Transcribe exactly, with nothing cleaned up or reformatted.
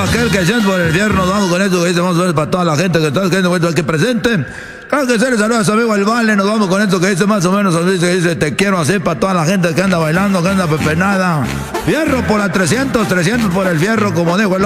aquel que siente por el fierro. Nos vamos con esto que dice más o menos para toda la gente que está aquí presente. Claro que se le saluda a su amigo El Vale. Nos vamos con esto que dice más o menos, dice, dice te quiero así para toda la gente que anda bailando, que anda pepenada. Fierro por la trescientos, trescientos por el fierro, como dijo el